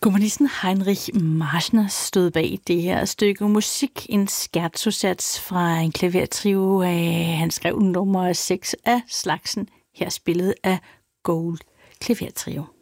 Komponisten Heinrich Marschner stod bag det her stykke musik, en scherzosats fra en klavertrio. Han skrev nummer 6 af slagsen, her spillet af Gold Klavertrio.